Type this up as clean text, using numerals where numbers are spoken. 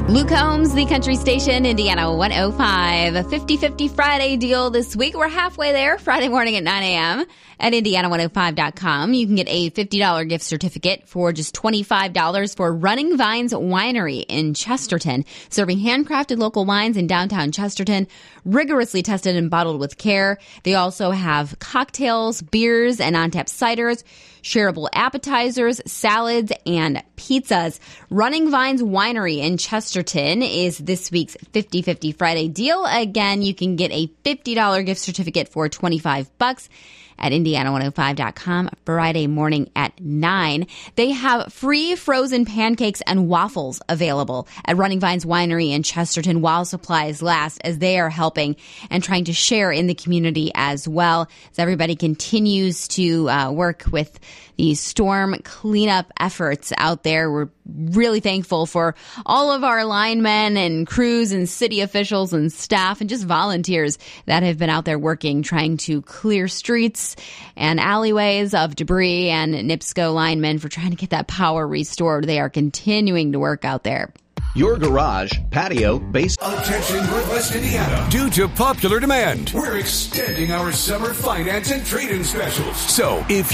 Luke Combs, the country station, Indiana 105. A 50-50 Friday deal this week. We're halfway there, Friday morning at 9 a.m. at Indiana105.com. You can get a $50 gift certificate for just $25 for Running Vines Winery in Chesterton, serving handcrafted local wines in downtown Chesterton, rigorously tested and bottled with care. They also have cocktails, beers, and on-tap ciders, shareable appetizers, salads, and pizzas. Running Vines Winery in Chesterton is this week's 50-50 Friday deal. Again, you can get a $50 gift certificate for $25 at Indiana105.com Friday morning at 9. They have free frozen pancakes and waffles available at Running Vines Winery in Chesterton while supplies last, as they are helping and trying to share in the community as well, as everybody continues to work with these storm cleanup efforts out there. We're really thankful for all of our linemen and crews and city officials and staff and just volunteers that have been out there working, trying to clear streets and alleyways of debris, and NIPSCO linemen for trying to get that power restored. They are continuing to work out there. Your garage, patio, base. Attention Northwest Indiana. Due to popular demand, we're extending our summer finance and trade-in specials. So if